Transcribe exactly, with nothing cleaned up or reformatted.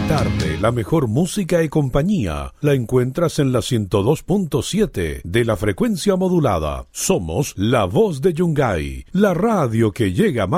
tarde, la mejor música y compañía la encuentras en la ciento dos punto siete de la frecuencia modulada. Somos La Voz de Yungay, la radio que llega más